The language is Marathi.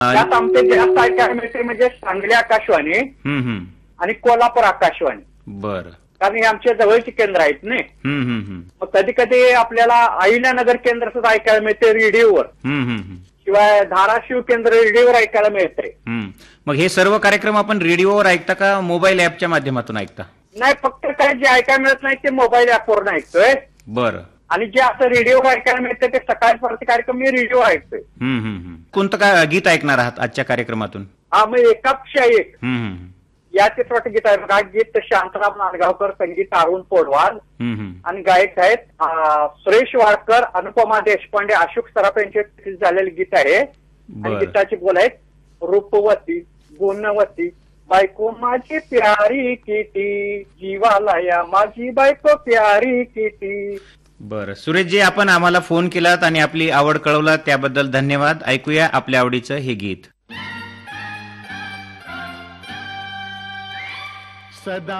त्यात आमचे जास्त ऐकायला मिळते म्हणजे सांगली आकाशवाणी आणि कोल्हापूर आकाशवाणी. बर. कारण हे आमच्या जवळची केंद्र आहेत ना. मग कधी कधी आपल्याला अहिल्यानगर केंद्र सुद्धा ऐकायला मिळते रेडिओवर. शिवाय धाराशिव केंद्र रेडिओवर ऐकायला मिळते. मग हे सर्व कार्यक्रम आपण रेडिओवर ऐकता का मोबाईल ऍपच्या माध्यमातून ऐकता? नाही, फक्त काय जे ऐकायला मिळत नाही ते मोबाईल ऍपवरून ऐकतोय. बरं. आणि जे असं रेडिओवर ऐकायला मिळतं ते सकाळी परत कार्यक्रम मी रेडिओ ऐकतोय. कोणतं काय गीत ऐकणार आहात आजच्या कार्यक्रमातून? हा, मग एकापेक्षा एक या चित्रपट गीत आहे बघा. गीत शांताराम नांदगावकर, संगीत अरुण पोडवाल आणि गायक आहेत सुरेश वाडकर, अनुपमा देशपांडे, अशोक सराफ यांचे झालेले गीत आहे. आणि गीताची बोल आहेत रूपवती गुणवती बायको माझी प्यारी किती, जीवाला या माझी बायको प्यारी किती. बरं सुरेशजी, आपण आम्हाला फोन केलात आणि आपली आवड कळवलात त्याबद्दल धन्यवाद. ऐकूया आपल्या आवडीचं हे गीत. सदा